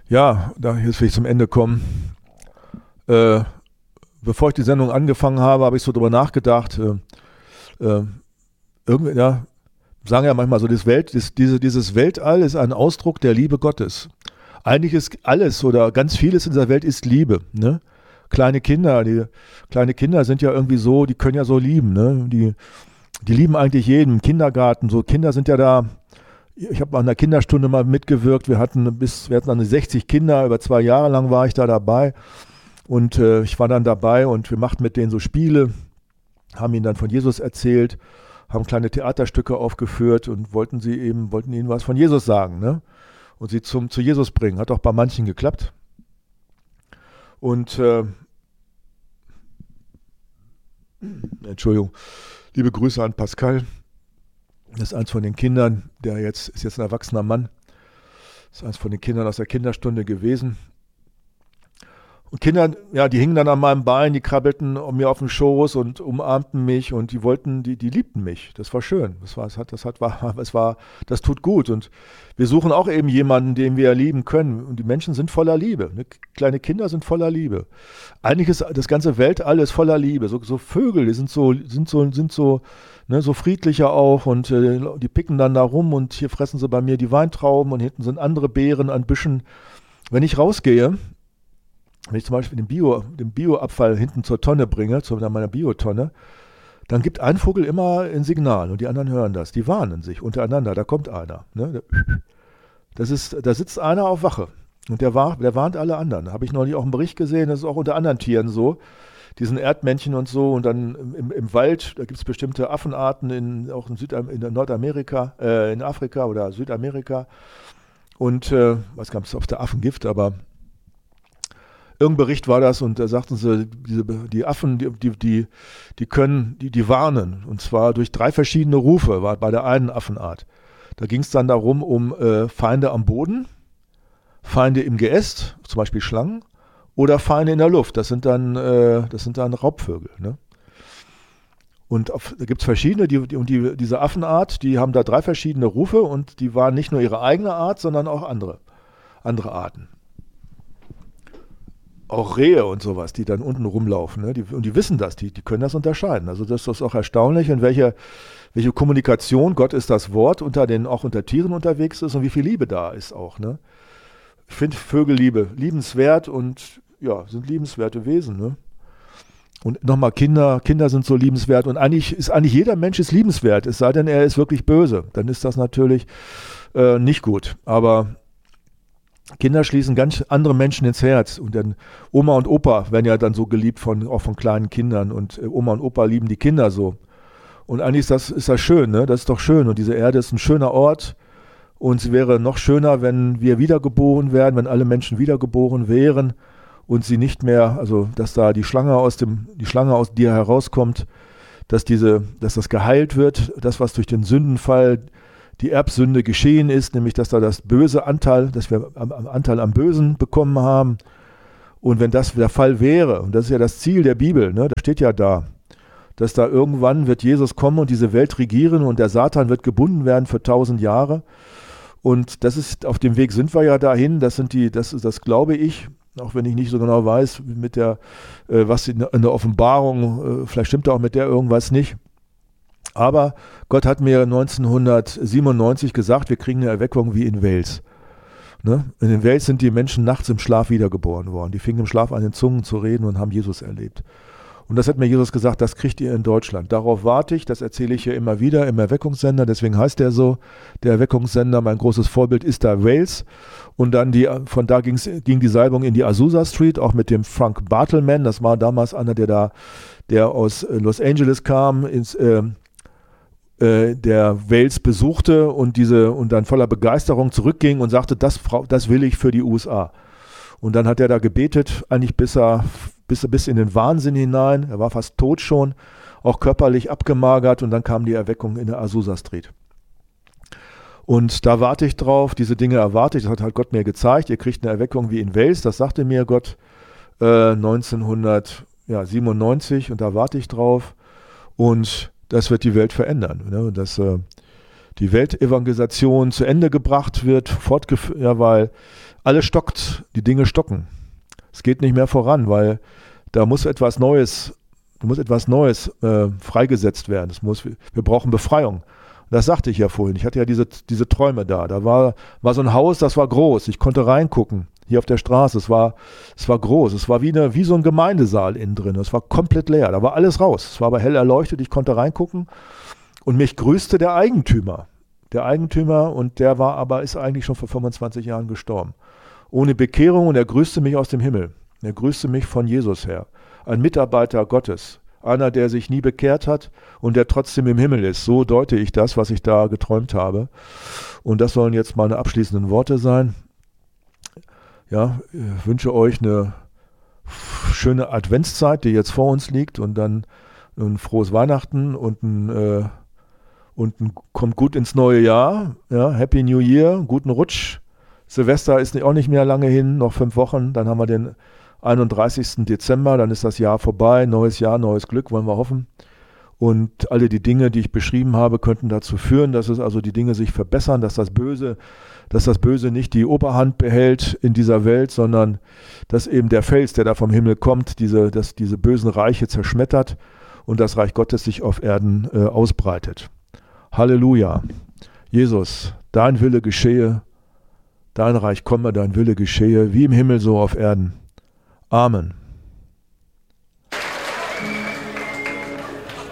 Ja, jetzt will ich zum Ende kommen. Äh, Bevor ich die Sendung angefangen habe, habe ich so drüber nachgedacht. Äh, irgendwie, ja, sagen ja manchmal so, dieses Weltall ist ein Ausdruck der Liebe Gottes. Eigentlich ist alles oder ganz vieles in dieser Welt ist Liebe. Ne? Kleine Kinder sind ja irgendwie so, die können ja so lieben. Ne? Die lieben eigentlich jeden. Im Kindergarten, so Kinder sind ja da. Ich habe an der Kinderstunde mal mitgewirkt. Wir hatten dann 60 Kinder, über 2 Jahre lang war ich da dabei. Und ich war dann dabei und wir machten mit denen so Spiele, haben ihnen dann von Jesus erzählt, haben kleine Theaterstücke aufgeführt und wollten ihnen was von Jesus sagen, ne? Und sie zu Jesus bringen. Hat auch bei manchen geklappt. Und Entschuldigung, liebe Grüße an Pascal. Das ist eins von den Kindern, ist jetzt ein erwachsener Mann. Das ist eins von den Kindern aus der Kinderstunde gewesen. Und Kinder, ja, die hingen dann an meinem Bein, die krabbelten mir auf den Schoß und umarmten mich und die liebten mich. Das war schön. Das tut gut. Und wir suchen auch eben jemanden, den wir lieben können. Und die Menschen sind voller Liebe. Ne? Kleine Kinder sind voller Liebe. Eigentlich ist das ganze Weltall ist voller Liebe. So Vögel, die sind so, ne, so friedlicher auch und die picken dann da rum und hier fressen sie bei mir die Weintrauben und hinten sind andere Beeren an Büschen. Wenn ich rausgehe, wenn ich zum Beispiel den Bioabfall hinten zur Tonne bringe, zu meiner Biotonne, dann gibt ein Vogel immer ein Signal und die anderen hören das. Die warnen sich untereinander, da kommt einer. Ne? Da sitzt einer auf Wache und der warnt alle anderen. Da habe ich neulich auch einen Bericht gesehen, das ist auch unter anderen Tieren so, diesen Erdmännchen und so und dann im Wald, da gibt es bestimmte Affenarten auch in Nordamerika, in Afrika oder Südamerika und weiß gar nicht, ob es der Affengift, aber irgendein Bericht war das und da sagten sie, die Affen, die warnen und zwar durch 3 verschiedene Rufe war bei der einen Affenart. Da ging es dann darum, um Feinde am Boden, Feinde im Geäst, zum Beispiel Schlangen, oder Feinde in der Luft. Das sind dann Raubvögel. Ne? Und da gibt es verschiedene, diese Affenart, die haben da 3 verschiedene Rufe und die waren nicht nur ihre eigene Art, sondern auch andere Arten. Auch Rehe und sowas, die dann unten rumlaufen. Ne? Die wissen das, die können das unterscheiden. Also das ist auch erstaunlich, in welche Kommunikation, Gott ist das Wort, auch unter Tieren unterwegs ist und wie viel Liebe da ist auch. Ne? Ich finde Vögel liebenswert und ja, sind liebenswerte Wesen. Ne? Und nochmal Kinder sind so liebenswert und eigentlich jeder Mensch ist liebenswert, es sei denn, er ist wirklich böse. Dann ist das natürlich nicht gut. Aber Kinder schließen ganz andere Menschen ins Herz und dann Oma und Opa werden ja dann so geliebt auch von kleinen Kindern und Oma und Opa lieben die Kinder so. Und eigentlich ist das schön, ne? Das ist doch schön und diese Erde ist ein schöner Ort und es wäre noch schöner, wenn wir wiedergeboren werden, wenn alle Menschen wiedergeboren wären und sie nicht mehr, also dass da die Schlange aus dir herauskommt, dass das geheilt wird, das was durch den Sündenfall die Erbsünde geschehen ist, nämlich dass da dass wir Anteil am Bösen bekommen haben. Und wenn das der Fall wäre, und das ist ja das Ziel der Bibel, ne, das steht ja da, dass da irgendwann wird Jesus kommen und diese Welt regieren und der Satan wird gebunden werden für 1000 Jahre. Und auf dem Weg sind wir ja dahin, das glaube ich, auch wenn ich nicht so genau weiß, was in der Offenbarung, vielleicht stimmt da auch mit der irgendwas nicht. Aber Gott hat mir 1997 gesagt, wir kriegen eine Erweckung wie in Wales. Ne? In Wales sind die Menschen nachts im Schlaf wiedergeboren worden. Die fingen im Schlaf an, in Zungen zu reden und haben Jesus erlebt. Und das hat mir Jesus gesagt, das kriegt ihr in Deutschland. Darauf warte ich, das erzähle ich hier immer wieder im Erweckungssender, deswegen heißt der so, der Erweckungssender, mein großes Vorbild ist da Wales. Und dann von da ging die Salbung in die Azusa Street, auch mit dem Frank Bartleman, das war damals einer, der aus Los Angeles kam, der Wales besuchte und dann voller Begeisterung zurückging und sagte, das will ich für die USA. Und dann hat er da gebetet, eigentlich bis in den Wahnsinn hinein. Er war fast tot schon, auch körperlich abgemagert und dann kam die Erweckung in der Azusa Street. Und da warte ich drauf, diese Dinge erwarte ich, das hat halt Gott mir gezeigt, ihr kriegt eine Erweckung wie in Wales, das sagte mir Gott 1997 und da warte ich drauf und das wird die Welt verändern. Ne? die Weltevangelisation zu Ende gebracht wird, fortgeführt, ja, weil alles stockt, die Dinge stocken. Es geht nicht mehr voran, weil da muss etwas Neues freigesetzt werden. Wir brauchen Befreiung. Das sagte ich ja vorhin. Ich hatte ja diese Träume da. Da war so ein Haus, das war groß. Ich konnte reingucken. Hier auf der Straße. Es war groß. Es war wie so ein Gemeindesaal innen drin. Es war komplett leer. Da war alles raus. Es war aber hell erleuchtet. Ich konnte reingucken. Und mich grüßte der Eigentümer. Und der ist eigentlich schon vor 25 Jahren gestorben. Ohne Bekehrung, und er grüßte mich aus dem Himmel. Er grüßte mich von Jesus her. Ein Mitarbeiter Gottes. Einer, der sich nie bekehrt hat und der trotzdem im Himmel ist. So deute ich das, was ich da geträumt habe. Und das sollen jetzt meine abschließenden Worte sein. Ja, ich wünsche euch eine schöne Adventszeit, die jetzt vor uns liegt, und dann ein frohes Weihnachten und kommt gut ins neue Jahr. Ja, Happy New Year, guten Rutsch. Silvester ist auch nicht mehr lange hin, noch 5 Wochen. Dann haben wir den 31. Dezember, dann ist das Jahr vorbei. Neues Jahr, neues Glück, wollen wir hoffen. Und alle die Dinge, die ich beschrieben habe, könnten dazu führen, dass es also die Dinge sich verbessern, dass das Böse nicht die Oberhand behält in dieser Welt, sondern dass eben der Fels, der da vom Himmel kommt, dass diese bösen Reiche zerschmettert und das Reich Gottes sich auf Erden ausbreitet. Halleluja. Jesus, dein Wille geschehe, dein Reich komme, dein Wille geschehe, wie im Himmel so auf Erden. Amen.